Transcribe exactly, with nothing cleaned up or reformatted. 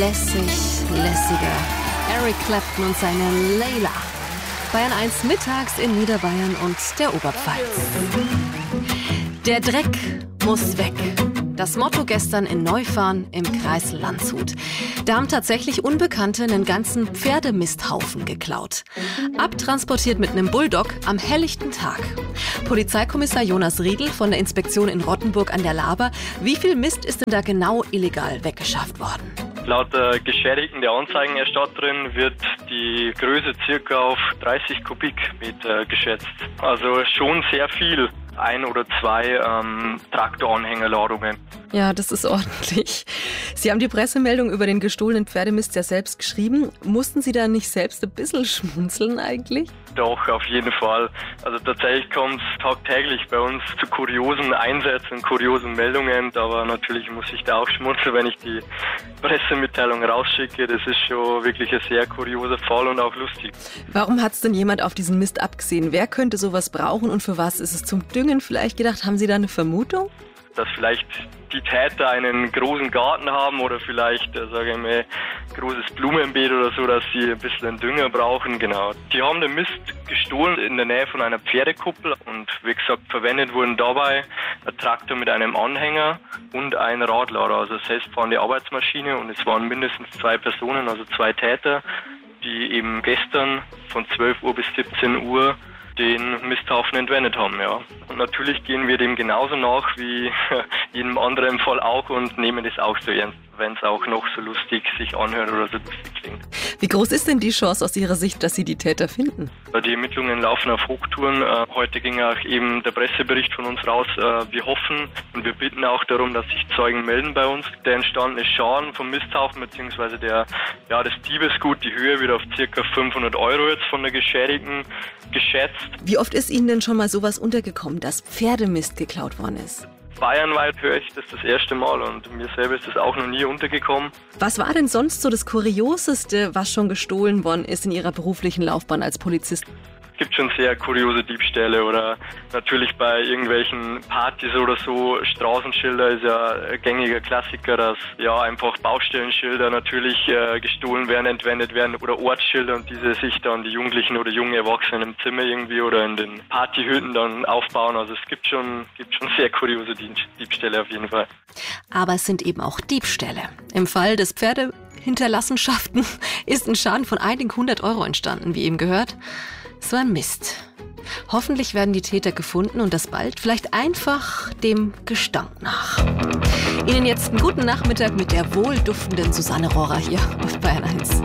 Lässig, lässiger. Eric Clapton und seine Layla. Bayern eins mittags in Niederbayern und der Oberpfalz. Der Dreck muss weg. Das Motto gestern in Neufahren im Kreis Landshut. Da haben tatsächlich Unbekannte einen ganzen Pferdemisthaufen geklaut. Abtransportiert mit einem Bulldog am helllichten Tag. Polizeikommissar Jonas Riedl von der Inspektion in Rottenburg an der Laber. Wie viel Mist ist denn da genau illegal weggeschafft worden? Laut der Geschädigten der Anzeigenerstatterin wird die Größe circa auf dreißig Kubikmeter geschätzt. Also schon sehr viel. Ein oder zwei ähm, Traktoranhängerladungen. Ja, das ist ordentlich. Sie haben die Pressemeldung über den gestohlenen Pferdemist ja selbst geschrieben. Mussten Sie da nicht selbst ein bisschen schmunzeln eigentlich? Doch, auf jeden Fall. Also tatsächlich kommt es tagtäglich bei uns zu kuriosen Einsätzen, kuriosen Meldungen. Aber natürlich muss ich da auch schmunzeln, wenn ich die Pressemitteilung rausschicke. Das ist schon wirklich ein sehr kurioser Fall und auch lustig. Warum hat es denn jemand auf diesen Mist abgesehen? Wer könnte sowas brauchen und für was? Ist es zum Düngen vielleicht gedacht? Haben Sie da eine Vermutung? Dass vielleicht die Täter einen großen Garten haben oder vielleicht, äh, sage ich mal, großes Blumenbeet oder so, dass sie ein bisschen Dünger brauchen, genau. Die haben den Mist gestohlen in der Nähe von einer Pferdekuppel und wie gesagt, verwendet wurden dabei ein Traktor mit einem Anhänger und ein Radlader, also selbstfahrende Arbeitsmaschine, und es waren mindestens zwei Personen, also zwei Täter, die eben gestern von zwölf Uhr bis siebzehn Uhr den Misthaufen entwendet haben, ja. Und natürlich gehen wir dem genauso nach wie jedem anderen Fall auch und nehmen das auch so ernst, wenn es auch noch so lustig sich anhört oder so lustig klingt. Wie groß ist denn die Chance aus Ihrer Sicht, dass Sie die Täter finden? Die Ermittlungen laufen auf Hochtouren. Heute ging auch eben der Pressebericht von uns raus. Wir hoffen und wir bitten auch darum, dass sich Zeugen melden bei uns. Der entstandene Schaden vom Misthaufen bzw. der ja das Diebesgut, die Höhe wird auf ca. fünfhundert Euro jetzt von der Geschädigten geschätzt. Wie oft ist Ihnen denn schon mal sowas untergekommen, dass Pferdemist geklaut worden ist? Bayernweit höre ich das das erste Mal und mir selber ist das auch noch nie untergekommen. Was war denn sonst so das Kurioseste, was schon gestohlen worden ist in Ihrer beruflichen Laufbahn als Polizist? Es gibt schon sehr kuriose Diebstähle oder natürlich bei irgendwelchen Partys oder so. Straßenschilder ist ja ein gängiger Klassiker, dass ja einfach Baustellenschilder natürlich äh, gestohlen werden, entwendet werden oder Ortsschilder und diese sich dann die Jugendlichen oder jungen Erwachsenen im Zimmer irgendwie oder in den Partyhütten dann aufbauen. Also es gibt schon, gibt schon sehr kuriose Diebstähle auf jeden Fall. Aber es sind eben auch Diebstähle. Im Fall des Pferdehinterlassenschaften ist ein Schaden von einigen hundert Euro entstanden, wie eben gehört. Es war ein Mist. Hoffentlich werden die Täter gefunden und das bald, vielleicht einfach dem Gestank nach. Ihnen jetzt einen guten Nachmittag mit der wohlduftenden Susanne Rohrer hier auf Bayern eins.